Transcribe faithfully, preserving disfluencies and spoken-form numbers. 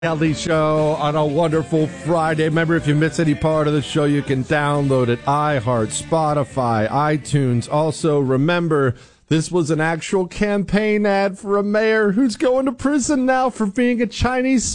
Kelly Show on a wonderful Friday. Remember, if you miss any part of the show, you can download it. iHeart, Spotify, iTunes. Also, remember, this was an actual campaign ad for a mayor who's going to prison now for being a Chinese